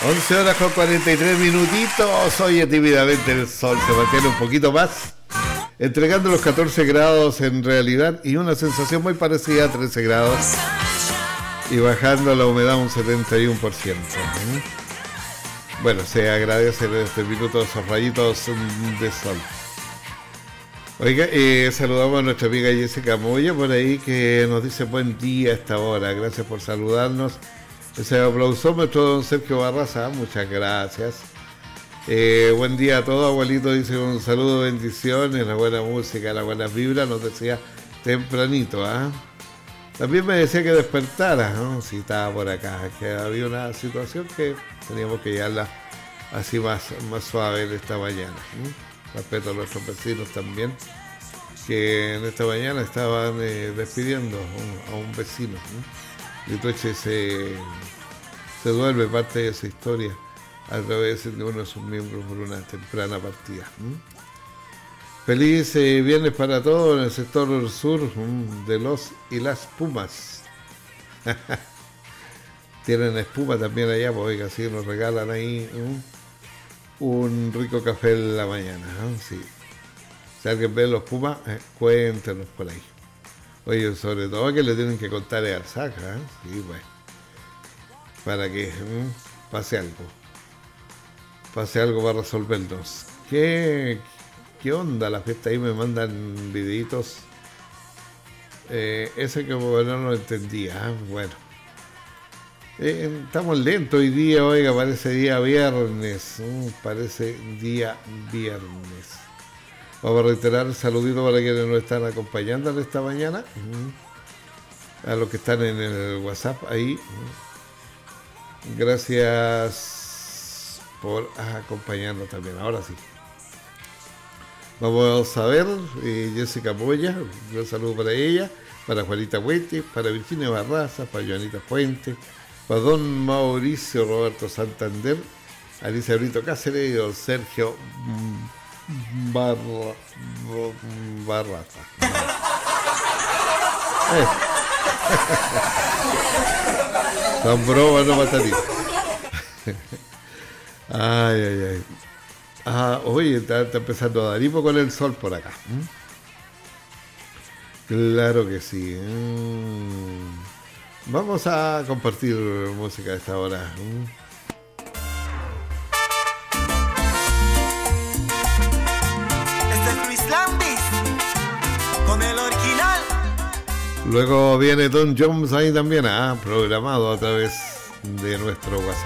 11 horas con 43 minutitos. Oye, tímidamente el sol se mantiene un poquito más, entregando los 14 grados en realidad y una sensación muy parecida a 13 grados y bajando la humedad un 71%. Bueno, se agradece en este minuto esos rayitos de sol. Oiga, saludamos a nuestra amiga Jessica Moya por ahí, que nos dice buen día a esta hora. Gracias por saludarnos. Ese aplausómetro, don Sergio Barraza, muchas gracias. Buen día a todos, abuelito, dice un saludo, bendiciones, la buena música, las buenas vibras, nos decía tempranito, ¿ah? También me decía que despertara, ¿no? Si estaba por acá, que había una situación que teníamos que llevarla así más suave en esta mañana, ¿no? Respeto a nuestros vecinos también, que en esta mañana estaban despidiendo a un vecino, ¿no? Y entonces se duerme parte de esa historia a través de uno de sus miembros por una temprana partida. Feliz viernes para todos en el sector sur de los y las Pumas. Tienen espuma también allá, pues oiga, sí, nos regalan ahí un rico café en la mañana, ¿no? Sí. Si alguien ve los Pumas, cuéntenos por ahí. Oye, sobre todo que le tienen que contar a Arzaca, ¿eh? Sí, pues. Para que pase algo. Pase algo para resolvernos. ¿Qué onda la fiesta? Ahí me mandan videitos. Ese que no lo entendía, ¿eh? Bueno. Estamos lentos hoy día, oiga, parece día viernes. Parece día viernes. Vamos a reiterar el saludito para quienes nos están acompañando en esta mañana. A los que están en el WhatsApp ahí. Gracias por acompañarnos también. Ahora sí. Vamos a ver, Jessica Moya, un saludo para ella, para Juanita Puente, para Virginia Barraza, para Joanita Puente, para don Mauricio Roberto Santander, Alicia Brito Cáceres y don Sergio Barraza. Son bromas, no mataritas. Ay. Oye, está empezando a dar hipo con el sol por acá. Claro que sí. Vamos a compartir música a esta hora. Este es Luis Lambis con el original. Luego viene Don Jones ahí también, programado a través de nuestro WhatsApp.